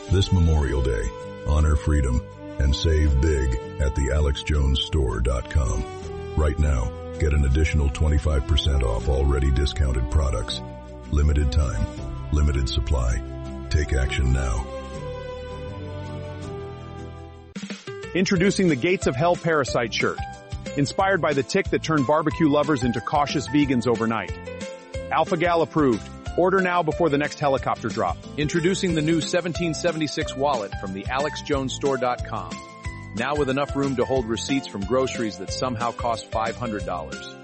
This Memorial Day, honor freedom and save big at the AlexJonesStore.com. Right now, get an additional 25% off already discounted products. Limited time, limited supply. Take action now. Introducing the Gates of Hell Parasite shirt. Inspired by the tick that turned barbecue lovers into cautious vegans overnight. AlphaGal approved. Order now before the next helicopter drop. Introducing the new 1776 wallet from the AlexJonesStore.com. Now with enough room to hold receipts from groceries that somehow cost $500.